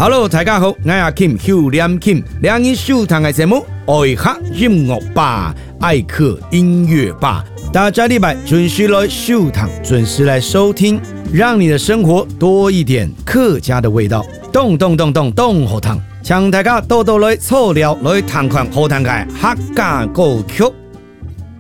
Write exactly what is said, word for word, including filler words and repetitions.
Hello， 大家好，我是 Kim 邱念 Kim， 两人收听的节目爱客音乐吧，爱客音乐吧。大家礼拜准时来收听，准时来收听，让你的生活多一点客家的味道。动动动动动好汤，请大家多多来凑料来谈看好听的客家歌曲。